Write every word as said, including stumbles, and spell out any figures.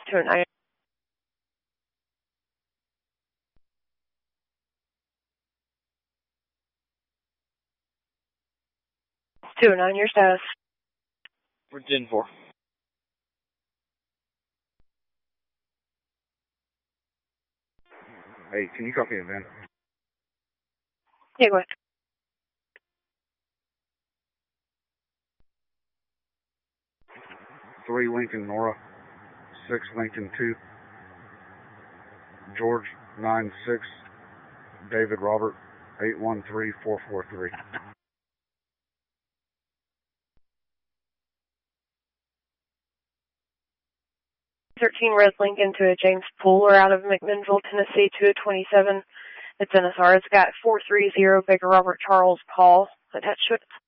two nine. two nine, your status. We're ten four. Hey, can you copy a van? Yeah, go ahead. Three Lincoln Nora, six Lincoln two, George nine six, David Robert eight one three four four three. thirteen Red Lincoln to a James Pooler out of McMinnville, Tennessee, to a twenty-seven. It's N S R. It's got four three zero Baker Robert Charles Paul attached to it.